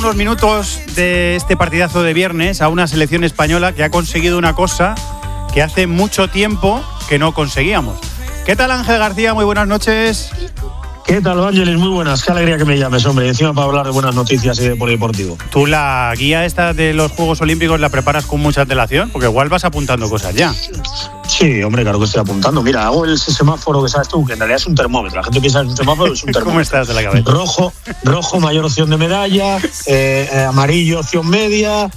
los minutos de este partidazo de viernes a una selección española que ha conseguido una cosa que hace mucho tiempo que no conseguíamos. ¿Qué tal, Ángel García? Muy buenas noches. ¿Qué tal, Ángeles? Muy buenas. Qué alegría que me llames, hombre. Encima para hablar de buenas noticias y de polideportivo. ¿Tú la guía esta de los Juegos Olímpicos la preparas con mucha antelación? Porque igual vas apuntando cosas ya. Sí, hombre, claro que estoy apuntando. Mira, hago el semáforo que sabes tú, que en realidad es un termómetro. La gente piensa que es un semáforo, es un termómetro. ¿Cómo estás de la cabeza? Rojo, mayor opción de medalla, amarillo, opción media,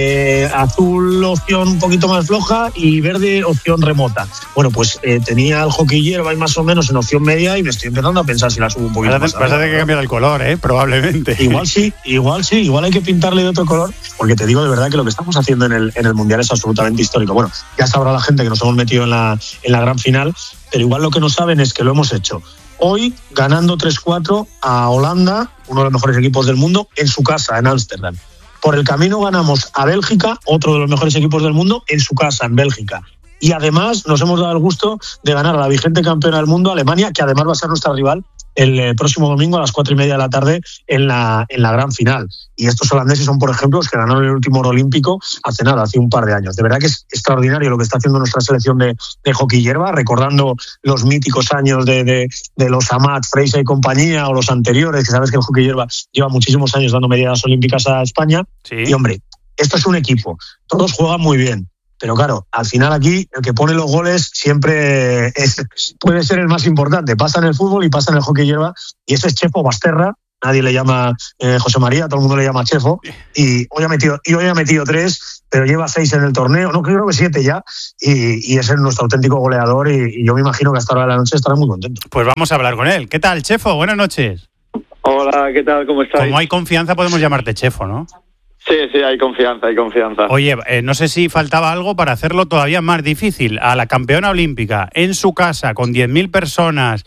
azul, opción un poquito más floja y verde, opción remota. Bueno, pues tenía el hockey hierba y más o menos en opción media y me estoy empezando a pensar si la subo un poquito más. Vas a tener que cambiar el color, probablemente. Igual sí, igual hay que pintarle de otro color, porque te digo de verdad que lo que estamos haciendo en el Mundial es absolutamente histórico. Bueno, ya sabrá la gente que nos hemos metido en la gran final, pero igual lo que no saben es que lo hemos hecho hoy ganando 3-4 a Holanda, uno de los mejores equipos del mundo, en su casa, en Ámsterdam. Por el camino ganamos a Bélgica, otro de los mejores equipos del mundo, en su casa, en Bélgica. Y además nos hemos dado el gusto de ganar a la vigente campeona del mundo, Alemania, que además va a ser nuestra rival el próximo domingo a las 4:30 de la tarde en la gran final. Y estos holandeses son, por ejemplo, los que ganaron el último oro olímpico hace un par de años. De verdad que es extraordinario lo que está haciendo nuestra selección de hockey hierba, recordando los míticos años de los Amat, Freisa y compañía, o los anteriores, que sabes que el hockey hierba lleva muchísimos años dando medallas olímpicas a España. Sí. Y, hombre, esto es un equipo. Todos juegan muy bien. Pero claro, al final aquí el que pone los goles siempre puede ser el más importante. Pasa en el fútbol y pasa en el hockey hierba, y ese es Chefo Basterra. Nadie le llama José María, todo el mundo le llama Chefo. Y hoy ha metido 3, pero lleva 6 en el torneo. No, creo que 7 ya. Y es nuestro auténtico goleador. Y yo me imagino que hasta la hora de la noche estará muy contento. Pues vamos a hablar con él. ¿Qué tal, Chefo? Buenas noches. Hola, ¿qué tal? ¿Cómo estás? Como hay confianza, podemos llamarte Chefo, ¿no? Sí, hay confianza. Oye, no sé si faltaba algo para hacerlo todavía más difícil. A la campeona olímpica, en su casa, con 10.000 personas.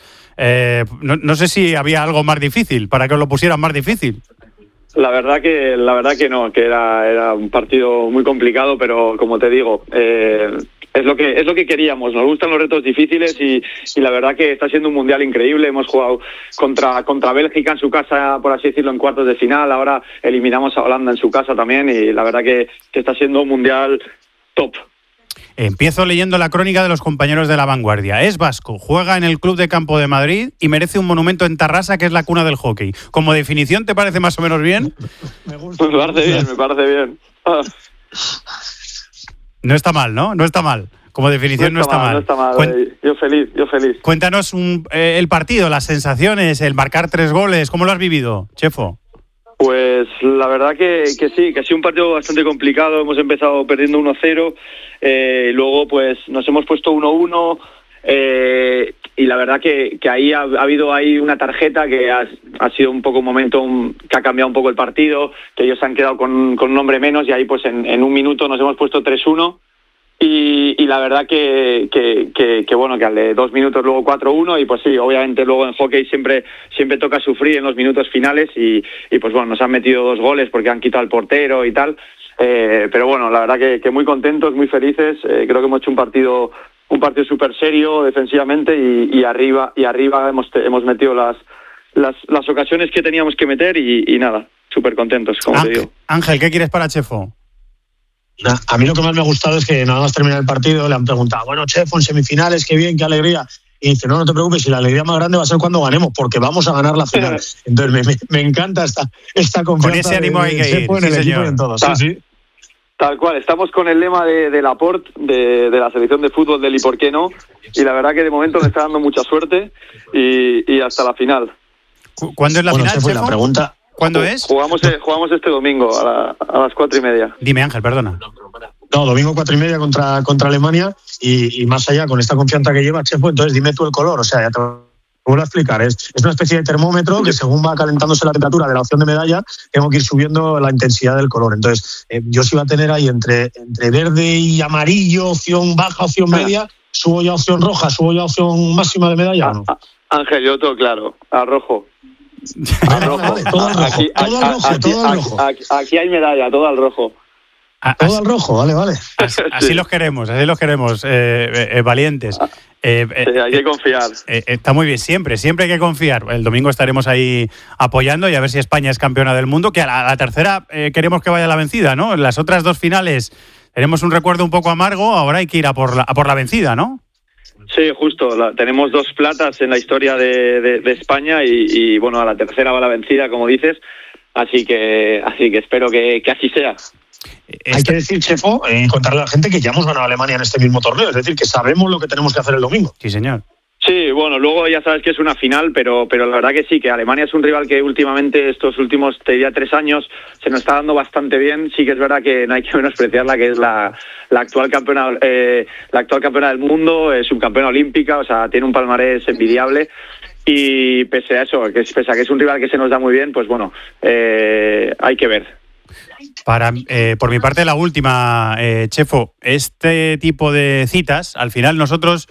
No sé si había algo más difícil, para que os lo pusieran más difícil. La verdad que no, que era un partido muy complicado, pero como te digo, es lo que queríamos. Nos gustan los retos difíciles y la verdad que está siendo un mundial increíble. Hemos jugado contra Bélgica en su casa, por así decirlo, en cuartos de final. Ahora eliminamos a Holanda en su casa también, y la verdad que está siendo un mundial top. Empiezo leyendo la crónica de los compañeros de La Vanguardia. Es vasco, juega en el Club de Campo de Madrid y merece un monumento en Tarrasa, que es la cuna del hockey. ¿Como definición te parece más o menos bien? Me parece bien. No está mal, ¿no? No está mal. Como definición no está mal. No está mal. Yo feliz. Cuéntanos el partido, las sensaciones, el marcar 3 goles. ¿Cómo lo has vivido, Chefo? Pues la verdad que sí, un partido bastante complicado. Hemos empezado perdiendo 1-0, luego pues nos hemos puesto 1-1, y la verdad que ahí ha habido ahí una tarjeta que ha sido un poco un momento que ha cambiado un poco el partido, que ellos se han quedado con un hombre menos, y ahí pues en un minuto nos hemos puesto 3-1. Y la verdad que bueno, que al de 2 minutos luego 4-1, y pues sí, obviamente luego en hockey siempre toca sufrir en los minutos finales, y pues bueno, nos han metido 2 goles porque han quitado al portero y tal, pero bueno, la verdad que muy contentos, muy felices. Creo que hemos hecho un partido súper serio defensivamente, y arriba hemos metido las ocasiones que teníamos que meter, y nada, súper contentos, como te digo. Ángel, ¿qué quieres para Chefo? A mí lo que más me ha gustado es que nada más terminar el partido le han preguntado, bueno, Chefo, en semifinales, qué bien, qué alegría. Y dice, no te preocupes, si la alegría más grande va a ser cuando ganemos, porque vamos a ganar la final. Entonces me encanta esta confianza. Con ese ánimo hay que ir, en el equipo y en todo. Sí. Tal cual, estamos con el lema de Laporte, de la selección de fútbol del y por qué no, y la verdad que de momento nos está dando mucha suerte, y hasta la final. ¿Cuándo es la final, Chefo? La pregunta... ¿Cuándo es? Jugamos este domingo a las 4:30. Dime, Ángel, perdona. No, domingo 4:30 contra Alemania, y más allá con esta confianza que lleva Chefo, entonces dime tú el color, o sea, ya te vuelvo a explicar, es una especie de termómetro que según va calentándose la temperatura de la opción de medalla, tengo que ir subiendo la intensidad del color. Entonces, yo sí iba a tener ahí entre verde y amarillo, opción baja, opción media, subo ya opción roja, subo ya opción máxima de medalla, ¿no? Ángel, yo todo claro, a rojo. Todo al rojo. Aquí hay medalla, todo al rojo. Todo al rojo, vale. Así los queremos, valientes. Sí, hay que confiar. Está muy bien, siempre hay que confiar. El domingo estaremos ahí apoyando y a ver si España es campeona del mundo, que a la tercera queremos que vaya la vencida, ¿no? En las otras dos finales tenemos un recuerdo un poco amargo, ahora hay que ir a por la vencida, ¿no? Sí, justo. Tenemos 2 platas en la historia de España y bueno, a la tercera va la vencida, como dices. Así que espero que así sea. Hay que decir, Chefo, y contarle a la gente que ya hemos ganado a Alemania en este mismo torneo, es decir, que sabemos lo que tenemos que hacer el domingo. Sí, señor. Sí, bueno, luego ya sabes que es una final, pero la verdad que sí, que Alemania es un rival que últimamente, estos últimos, te diría 3 años, se nos está dando bastante bien. Sí que es verdad que no hay que menospreciarla, que es la actual campeona del mundo, subcampeona olímpica, o sea, tiene un palmarés envidiable. Y pese a eso, pese a que es un rival que se nos da muy bien, pues bueno, hay que ver. Por mi parte, la última, Chefo, este tipo de citas, al final nosotros,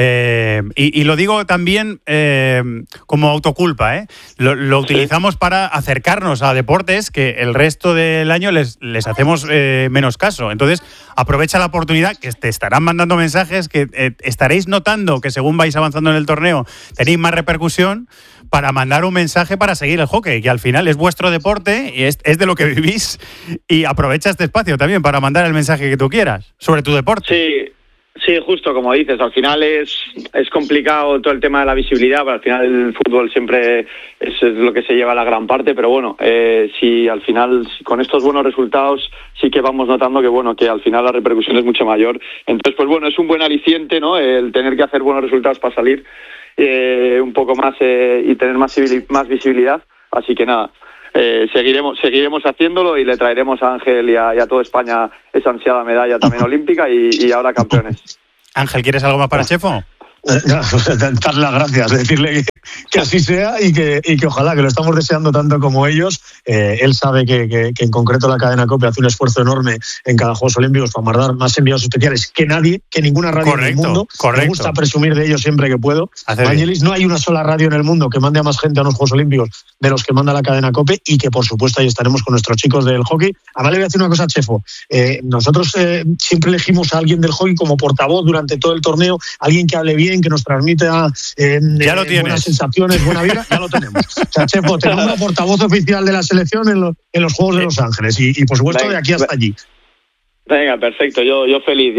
y lo digo también como autoculpa, lo utilizamos para acercarnos a deportes que el resto del año les hacemos menos caso. Entonces, aprovecha la oportunidad, que te estarán mandando mensajes, que estaréis notando que según vais avanzando en el torneo tenéis más repercusión, para mandar un mensaje para seguir el hockey, que al final es vuestro deporte y es de lo que vivís, y aprovecha este espacio también para mandar el mensaje que tú quieras sobre tu deporte. Sí, justo como dices, al final es complicado todo el tema de la visibilidad, pero al final el fútbol siempre es lo que se lleva la gran parte, pero bueno, si al final con estos buenos resultados sí que vamos notando que al final la repercusión es mucho mayor. Entonces, pues bueno, es un buen aliciente, ¿no? El tener que hacer buenos resultados para salir un poco más y tener más visibilidad, así que nada, seguiremos haciéndolo y le traeremos a Ángel y a toda España esa ansiada medalla también olímpica y ahora campeones. Ángel, ¿quieres algo más para Chefo? Darle las gracias, decirle que así sea y que ojalá, que lo estamos deseando tanto como ellos. Él sabe que en concreto la cadena COPE hace un esfuerzo enorme en cada Juegos Olímpicos para mandar más enviados especiales que nadie, que ninguna radio en el mundo. Me gusta presumir de ellos siempre que puedo. Vangelis, no hay una sola radio en el mundo que mande a más gente a unos Juegos Olímpicos de los que manda la cadena COPE, y que por supuesto ahí estaremos con nuestros chicos del hockey. Además, le voy a decir una cosa, Chefo. Nosotros siempre elegimos a alguien del hockey como portavoz durante todo el torneo, alguien que hable bien, que nos transmita buenas sensaciones, buena vida. Ya lo tenemos. O sea, Chefo, tenemos una portavoz oficial de la selección en los Juegos de Los Ángeles y por supuesto de aquí hasta allí. Venga, perfecto. Yo feliz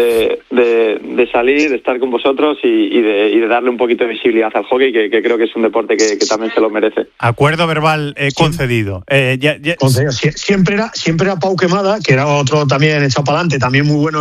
de salir, de estar con vosotros y de darle un poquito de visibilidad al hockey, que creo que es un deporte que también se lo merece. Acuerdo verbal concedido. Concedido. Siempre era Pau Quemada, que era otro también echado para adelante, también muy bueno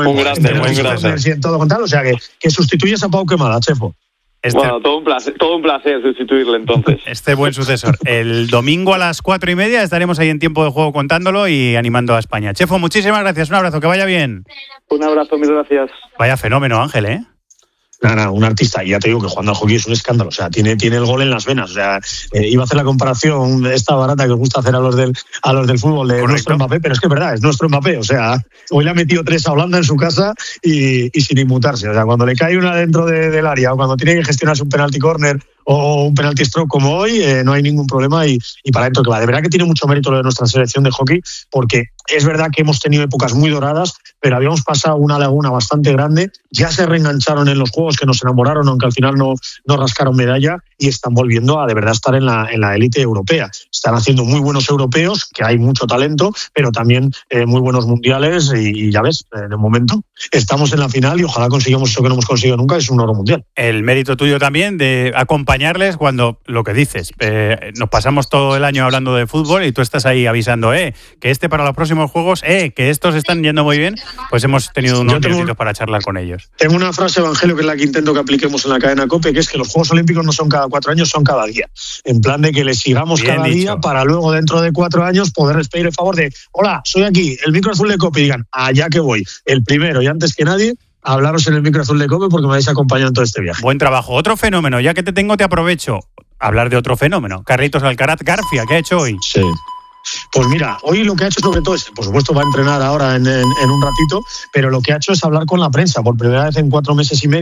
en todo con tal. O sea, que sustituyes a Pau Quemada, Chefo. Bueno, todo un placer sustituirle entonces. Este buen sucesor. El domingo a las 4:30 estaremos ahí en tiempo de juego contándolo y animando a España. Chefo, muchísimas gracias. Un abrazo, que vaya bien. Un abrazo, mil gracias. Vaya fenómeno, Ángel, ¿eh? Nada, un artista, y ya te digo que jugando al hockey es un escándalo, o sea, tiene el gol en las venas, o sea, iba a hacer la comparación esta barata que os gusta hacer a los del fútbol de nuestro Mbappé, pero es que es verdad, es nuestro Mbappé, o sea, hoy le ha metido 3 a Holanda en su casa y sin inmutarse, o sea, cuando le cae una dentro del área o cuando tiene que gestionarse un penalti corner o un penalti stroke como hoy, no hay ningún problema y para dentro que va. De verdad que tiene mucho mérito lo de nuestra selección de hockey, porque es verdad que hemos tenido épocas muy doradas, pero habíamos pasado una laguna bastante grande, ya se reengancharon en los juegos, que nos enamoraron, aunque al final no rascaron medalla, y están volviendo a de verdad estar en la élite europea. Están haciendo muy buenos europeos, que hay mucho talento, pero también muy buenos mundiales, y ya ves, de momento estamos en la final y ojalá consigamos eso que no hemos conseguido nunca, es un oro mundial. El mérito tuyo también de acompañarles cuando, lo que dices, nos pasamos todo el año hablando de fútbol y tú estás ahí avisando, que para los próximos juegos, que estos están yendo muy bien, pues hemos tenido unos minutitos para charlar con ellos. Tengo una frase, Evangelio, que es la que intento que apliquemos en la cadena COPE, que es que los Juegos Olímpicos no son cada 4 años, son cada día. En plan de que les sigamos bien cada día para luego dentro de 4 años poderles pedir el favor de, hola, soy aquí, el micro azul de COPE, y digan, allá que voy, el primero y antes que nadie, hablaros en el micro azul de COPE porque me habéis acompañado en todo este viaje. Buen trabajo. Otro fenómeno, ya que te tengo, te aprovecho. Hablar de otro fenómeno. Carlitos Alcaraz García, ¿qué ha hecho hoy? Sí. Pues mira, hoy lo que ha hecho sobre todo es, por supuesto va a entrenar ahora en un ratito, pero lo que ha hecho es hablar con la prensa por primera vez en 4 meses y medio,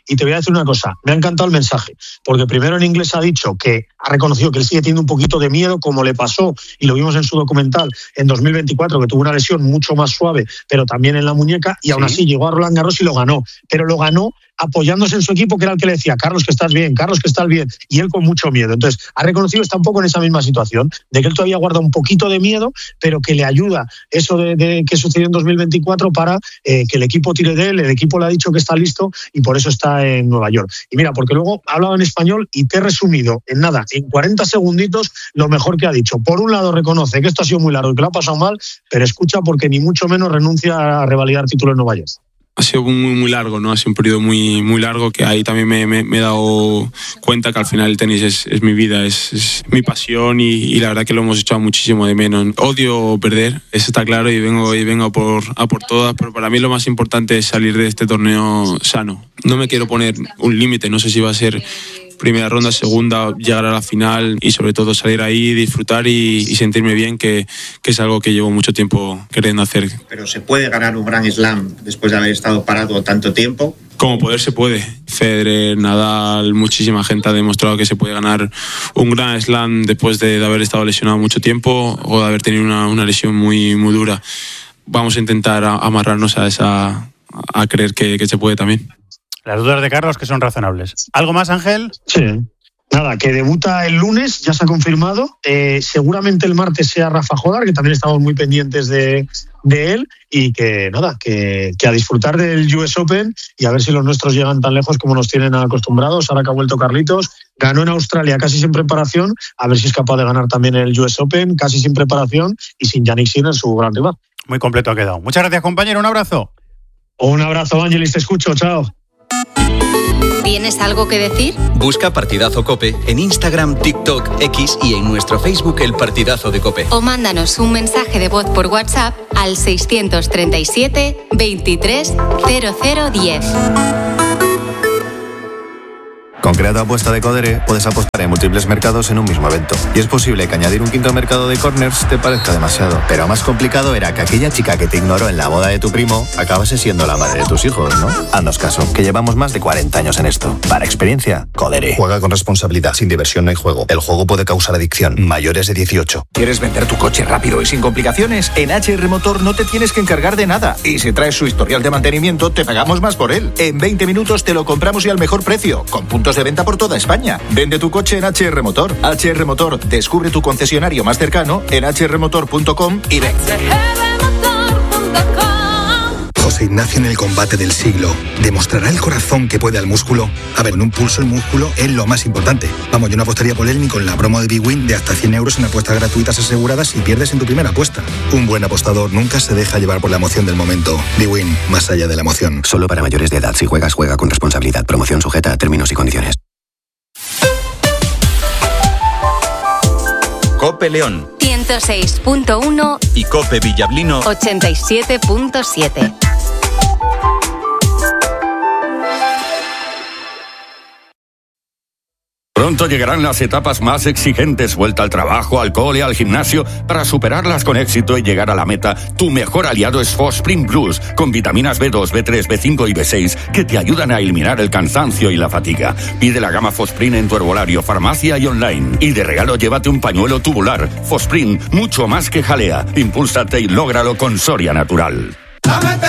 Y te voy a decir una cosa, me ha encantado el mensaje, porque primero en inglés ha dicho que ha reconocido que él sigue teniendo un poquito de miedo, como le pasó, y lo vimos en su documental, en 2024, que tuvo una lesión mucho más suave, pero también en la muñeca, y aún así llegó a Roland Garros y lo ganó. Pero lo ganó apoyándose en su equipo, que era el que le decía, Carlos, que estás bien, Carlos, que estás bien, y él con mucho miedo. Entonces, ha reconocido, está un poco en esa misma situación, de que él todavía guarda un poquito de miedo, pero que le ayuda eso de que sucedió en 2024 para que el equipo tire de él. El equipo le ha dicho que está listo y por eso está en Nueva York. Y mira, porque luego ha hablado en español y te he resumido en nada, en 40 segunditos, lo mejor que ha dicho. Por un lado, reconoce que esto ha sido muy largo y que lo ha pasado mal, pero escucha, porque ni mucho menos renuncia a revalidar título en Nueva York. Ha sido muy largo, ¿no? Ha sido un periodo muy largo, que ahí también me he dado cuenta que al final el tenis es mi vida, es mi pasión, y la verdad que lo hemos echado muchísimo de menos. Odio perder, eso está claro, y vengo a por todas, pero para mí lo más importante es salir de este torneo sano. No me quiero poner un límite, no sé si va a ser primera ronda, segunda, llegar a la final, y sobre todo salir ahí, disfrutar y sentirme bien, que es algo que llevo mucho tiempo queriendo hacer. Pero ¿se puede ganar un Grand Slam después de haber estado parado tanto tiempo? Como poder se puede. Federer, Nadal, muchísima gente ha demostrado que se puede ganar un Grand Slam después de haber estado lesionado mucho tiempo o de haber tenido una lesión muy dura. Vamos a intentar amarrarnos a creer que se puede también. Las dudas de Carlos, que son razonables. ¿Algo más, Ángel? Sí. Nada, que debuta el lunes, ya se ha confirmado. Seguramente el martes sea Rafa Jodar, que también estamos muy pendientes de él. Y que nada, que a disfrutar del US Open y a ver si los nuestros llegan tan lejos como nos tienen acostumbrados. Ahora que ha vuelto Carlitos, ganó en Australia casi sin preparación, a ver si es capaz de ganar también el US Open, casi sin preparación y sin Jannik Sinner, su gran rival. Muy completo ha quedado. Muchas gracias, compañero. Un abrazo. Un abrazo, Ángelis, te escucho. Chao. ¿Tienes algo que decir? Busca Partidazo COPE en Instagram, TikTok, X y en nuestro Facebook El Partidazo de COPE. O mándanos un mensaje de voz por WhatsApp al 637 23 0010. Con Creato Apuesta de Codere puedes apostar en múltiples mercados en un mismo evento. Y es posible que añadir un quinto mercado de corners te parezca demasiado. Pero más complicado era que aquella chica que te ignoró en la boda de tu primo acabase siendo la madre de tus hijos, ¿no? Haznos caso, que llevamos más de 40 años en esto. Para experiencia, Codere. Juega con responsabilidad, sin diversión no hay juego. El juego puede causar adicción. Mayores de 18. ¿Quieres vender tu coche rápido y sin complicaciones? En HR Motor no te tienes que encargar de nada. Y si traes su historial de mantenimiento, te pagamos más por él. En 20 minutos te lo compramos y al mejor precio, con puntos de venta por toda España. Vende tu coche en HR Motor. HR Motor, descubre tu concesionario más cercano en hrmotor.com y ven. José Ignacio en el combate del siglo. ¿Demostrará el corazón que puede al músculo? A ver, en un pulso el músculo es lo más importante. Vamos, yo no apostaría por él ni con la promo de BWin de hasta 100 euros en apuestas gratuitas aseguradas si pierdes en tu primera apuesta. Un buen apostador nunca se deja llevar por la emoción del momento. BWin, más allá de la emoción. Solo para mayores de edad. Si juegas, juega con responsabilidad. Promoción sujeta a términos y condiciones. COPE León 106.1 y COPE Villablino 87.7. Pronto llegarán las etapas más exigentes, vuelta al trabajo, al cole, al gimnasio. Para superarlas con éxito y llegar a la meta, tu mejor aliado es Fosprin Plus, con vitaminas B2, B3, B5 y B6, que te ayudan a eliminar el cansancio y la fatiga. Pide la gama Fosprin en tu herbolario, farmacia y online. Y de regalo llévate un pañuelo tubular. Fosprin, mucho más que jalea. Impúlsate y lógralo con Soria Natural.